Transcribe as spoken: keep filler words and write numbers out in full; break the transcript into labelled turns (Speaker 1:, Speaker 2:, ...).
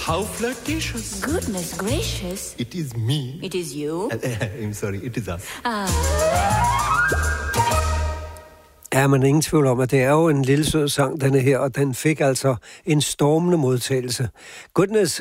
Speaker 1: How flirtatious.
Speaker 2: Goodness gracious.
Speaker 1: It is me.
Speaker 2: It is you.
Speaker 1: I'm sorry, it is us.
Speaker 2: Ah.
Speaker 3: Er man ingen tvivl om, at det er jo en lille sød sang, denne her, og den fik altså en stormende modtagelse. Goodness